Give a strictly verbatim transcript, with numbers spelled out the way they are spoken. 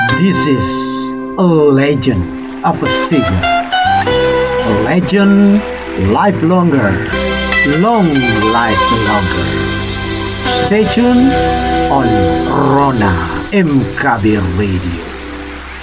This is a legend of a singer. A legend live longer, long live longer. Stay tuned on Rona M K B Radio.